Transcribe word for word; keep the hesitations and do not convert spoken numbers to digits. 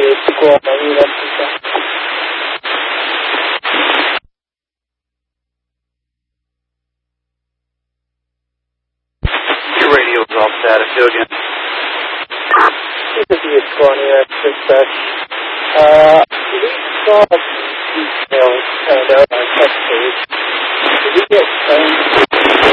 score on you, that's Your radio's off status, do again. This is the score on you, that's Uh, we saw details found out on test page. Did we get phone